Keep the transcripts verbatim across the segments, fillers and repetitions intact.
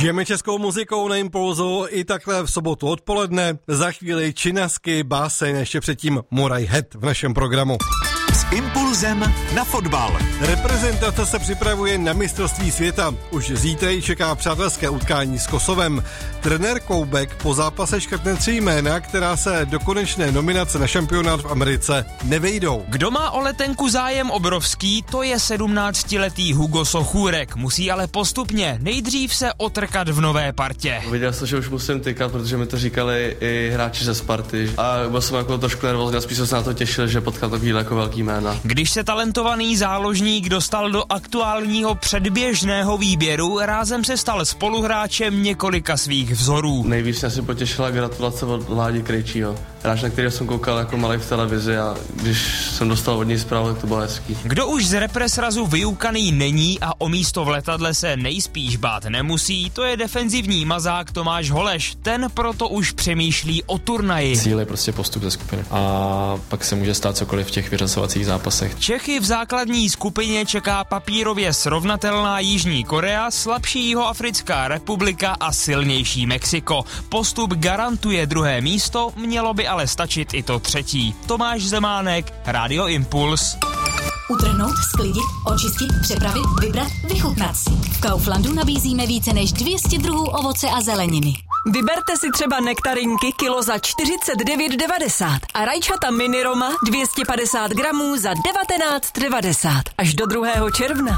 Žijeme českou muzikou na Impulzu i takhle v sobotu odpoledne. Za chvíli Činasky, báseň, ještě předtím Murray Head v našem programu. S Impulzem na fotbal. Reprezentace se připravuje na mistrovství světa. Už zítra čeká přátelské utkání s Kosovem. Trenér Koubek po zápase škrtne tři jména, která se do konečné nominace na šampionát v Americe nevejdou. Kdo má o letenku zájem obrovský, to je sedmnáctiletý Hugo Sochůrek. Musí ale postupně nejdřív se otrkat v nové partě. Viděl jsem, že už musím tykat, protože mi to říkali i hráči ze Sparty. A byl jsem jako trošku nervózní, spíš jsem se na to těšil, že potkal takový jako velký jména. Když se talentovaný záložník dostal do aktuálního předběžného výběru, rázem se stal spoluhráčem několika svých vzorů. Nejvíc mě asi potěšila gratulace od Ládi Krejčího. Hráč, na kterého jsem koukal jako malý v televizi, a když jsem dostal od něj zprávu, tak to bylo hezký. Kdo už z represrazu vyukaný není a o místo v letadle se nejspíš bát nemusí, to je defenzivní mazák Tomáš Holeš. Ten proto už přemýšlí o turnaji. Cíl je prostě postup ze skupiny a pak se může stát cokoliv v těch vyřazovacích zápasech. Čechy v základní skupině čeká papírově srovnatelná Jižní Korea, slabší Jihoafrická republika a silnější Mexiko. Postup garantuje druhé místo, mělo by ale stačit i to třetí. Tomáš Zemánek, Rádio Impuls. Utrhnout, sklidit, očistit, přepravit, vybrat, vychutnat si. V Kauflandu nabízíme více než dvě stě druhů ovoce a zeleniny. Vyberte si třeba nektarinky kilo za čtyřicet devět devadesát a rajčata mini Roma dvě stě padesát gramů za devatenáct devadesát až do druhého června.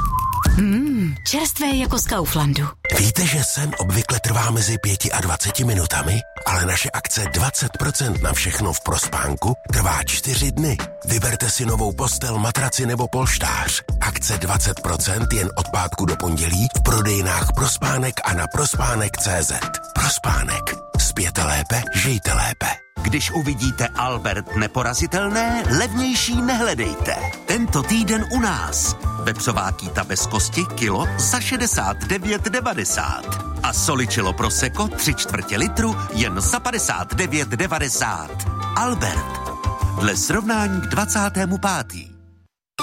Mmm, čerstvé jako z Kauflandu. Víte, že sen obvykle trvá mezi pěti a dvaceti minutami, ale naše akce dvacet procent na všechno v Prospánku trvá čtyři dny. Vyberte si novou postel, matraci nebo polštář. Akce dvacet procent jen od pátku do pondělí v prodejnách Prospánek a na prospánek tečka cé zet. Prospánek. Spěte lépe, žijte lépe. Když uvidíte Albert neporazitelné, levnější nehledejte. Tento týden u nás. Vepřová kýta bez kosti kilo za šedesát devět devadesát. A soličilo prosecco tři čtvrtě litru jen za padesát devět devadesát. Albert. Dle srovnání k dvacátému pátému